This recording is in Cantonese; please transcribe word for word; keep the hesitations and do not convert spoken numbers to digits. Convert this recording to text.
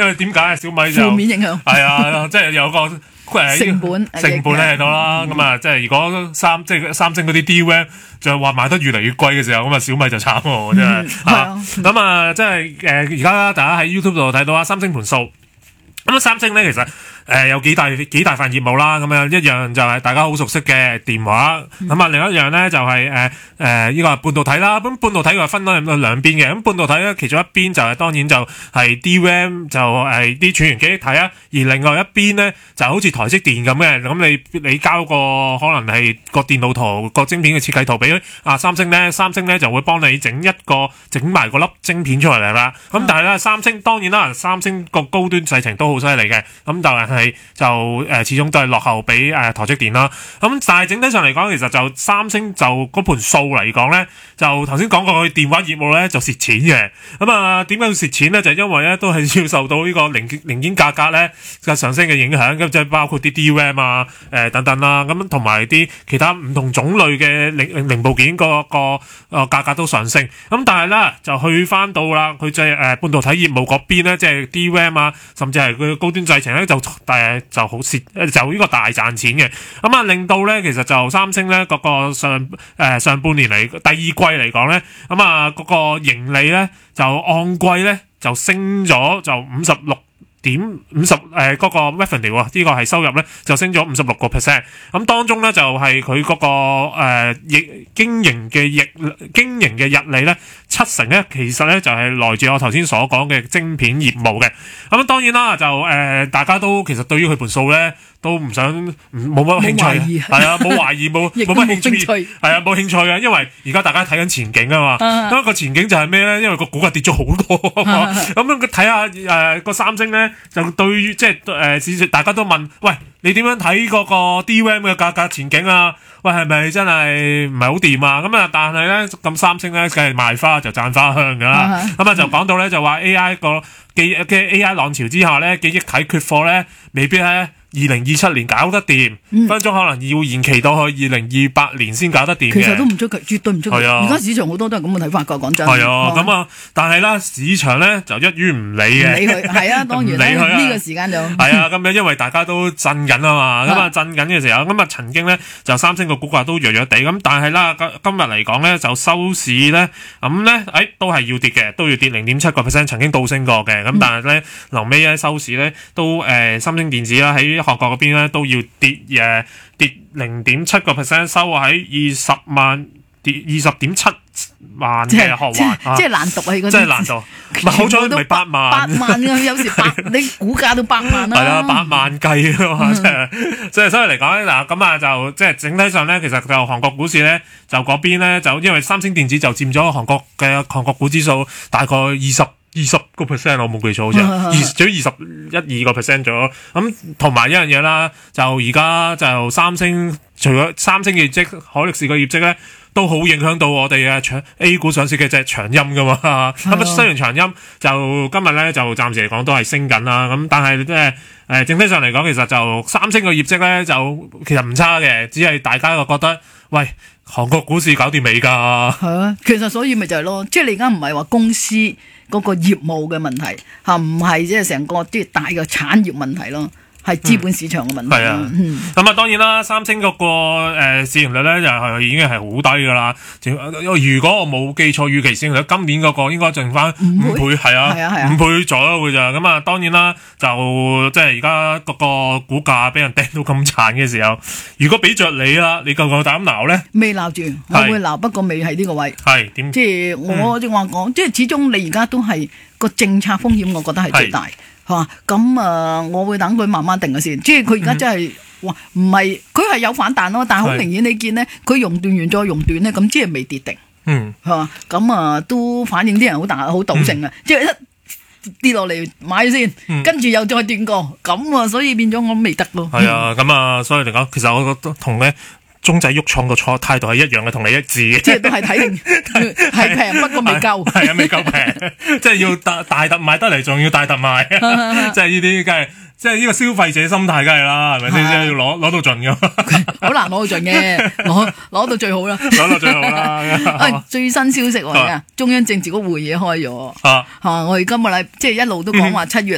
因為點解小米就負面影響係啊，即係有個誒成本成本咧喺度啦。咁啊，即係如果三即係三星嗰啲 D RAM 就話賣得越嚟越貴嘅時候，咁啊小米就慘喎，真係嚇。咁啊，即係誒而家大家喺 YouTube 度睇到啊，三星盤數。咁啊，三星咧其實誒、呃、有幾大幾大份業務啦，咁樣一樣就係大家好熟悉嘅電話，咁、嗯、啊另一樣咧就係誒誒呢個係半導體啦。咁半導體佢分咗兩邊嘅，咁半導體咧其中一邊就係、是、當然就係 D RAM 就係啲儲存記憶體啊，而另外一邊咧就好似台積電咁嘅，咁你你交個可能係個電腦圖個晶片嘅設計圖俾啊三星咧，三星咧就會幫你整一個整埋個粒晶片出嚟啦。咁、嗯、但係咧三星當然啦，三星個高端製程都好犀利嘅，咁但係就誒、呃、始終都係落後俾誒、呃、台積電啦。咁但係整體上嚟講，其實就三星就嗰盤數嚟講咧，就頭先講過佢電話業務咧就蝕錢嘅。咁啊點解要蝕錢咧？就係、因為咧都係要受到呢個零零件價格咧嘅上升嘅影響，咁即係包括啲 D RAM 啊誒、呃、等等啦，咁同埋啲其他唔同種類嘅零零部件個個誒價格都上升。咁但係咧就去翻到啦，佢即係誒半導體業務嗰邊咧，即係 D RAM 啊，甚至係佢高端製程咧就誒就好蝕，就呢個大賺錢嘅。咁啊令到咧其實就三星咧嗰個上誒、呃、上半年嚟第二季嚟講咧，咁啊嗰個盈利咧就按季咧就升咗就五十六點五十誒嗰個 revenue 啊，呢個係收入咧就升咗五十六個 percent。咁當中咧就係佢嗰個誒亦經營嘅溢經營嘅溢利咧七成咧，其實咧就係來自我頭先所講嘅晶片業務嘅。咁當然啦，就誒、呃、大家都其實對於佢盤數咧都唔想冇乜興趣，係啊冇懷疑冇冇乜興趣，係啊冇興趣嘅，因為而家大家睇緊前景啊嘛。咁、uh, 個前景就係咩咧？因為個股價跌咗好多，咁樣睇下誒個三星咧就對於即係誒市場大家都問，喂你點樣睇嗰個 D RAM 嘅價格前景啊？喂係咪真係唔係好掂啊？咁啊但係咧咁三星咧梗係賣花就讚花香噶啦。咁啊、uh, 就講到咧就話 A I 個記嘅 A I 浪潮之下咧，記憶體缺貨咧未必咧二零二七年搞得掂，嗯、分鐘可能要延期到去二零二八年先搞得掂。 其實都唔出奇，絕對唔出奇。而家、啊、市場好多都係咁嘅睇法㗎，講真。 係啊，咁啊，但係啦，市場咧就一於唔理嘅。唔理佢， 係啊，當然啦。呢、啊、個時間就係啊，咁樣因為大家都震緊啊嘛，咁啊震緊嘅時候，咁啊曾經咧就三星個股價都弱弱地，咁但係啦，今日嚟講咧就收市咧，咁咧誒都係要跌嘅，都要跌零點七個 percent，曾經倒升過嘅，咁、嗯、但係咧臨尾咧收市咧都誒、呃、三星電子啦喺韓國嗰邊咧都要跌誒、呃、跌零點七個 percent， 收喺二十萬跌二十點七萬嘅學環， 即係難讀啊！呢個真係難讀，唔係好彩唔係八萬， 八萬啊！有時八你股價都八萬啦， 係啊，八萬計啊嘛，即係即係所以嚟講咧嗱，咁啊就即係整體上咧，其實就韓國股市咧就嗰邊咧就因為三星電子就佔咗韓國嘅韓國股指數大概二十。二十個 percent 我冇記錯好似，二最二十一二個 percent 咗。咁同埋一樣嘢啦，就而家就三星除咗三星嘅業績，海力士嘅業績咧，都好影響到我哋嘅長 A 股上市嘅隻長鑫噶嘛。咁啊雖然長鑫就今日咧就暫時嚟講都係升緊啦，咁但係即係誒整體上嚟講，其實就三星嘅業績咧就其實唔差嘅，只係大家就覺得喂韓國股市搞掂未㗎？ 係啊，其實所以咪就係咯，即係你而家唔係話公司嗰個業務嘅問題嚇，唔係即係成個即係大嘅產業問題咯，係資本市場嘅問題。係、嗯、啊， 咁啊、嗯、當然啦，三星嗰、那個、呃、市盈率咧就係已經係好低㗎啦。如果我冇記錯，預期市盈率今年嗰個應該剩翻五倍，係啊，係啊，係啊，五倍左右㗎咋。咁啊當然啦，就即係而家嗰個股價俾人掟到咁殘嘅時候，如果俾着你啦，你夠唔夠膽鬧咧？未鬧住，我會鬧，不過未係呢個位。係點？即係我正話講，即係始終你而家都係個政策風險，我覺得係最大。嚇咁啊！我會等佢慢慢定嘅先，即係佢而家真係、嗯、哇，唔係佢係有反彈咯，但係好明顯你見咧，佢熔斷完再熔斷咧，咁即係未跌定，嗯，係嘛？咁啊都反映啲人好大好賭性啊，嗯、即係一跌落嚟買先，嗯、跟住又再斷過，咁啊，所以變咗我都未得咯。係啊，咁啊，所以嚟講，其實我覺得同咧。中仔喐創個錯態度係一樣嘅，同你一致嘅，即係都係睇定係平，不過未夠，係啊，未夠平，即係要大大特賣得嚟，仲要大特賣，即係呢啲梗係，即係呢個消費者心態梗係啦，係咪先？即係要攞攞到盡㗎，好難攞到盡嘅，攞攞到最好啦，攞到最好啦。最新消息喎，中央政治局會議開咗，啊，我哋今個禮即係一路都講話七月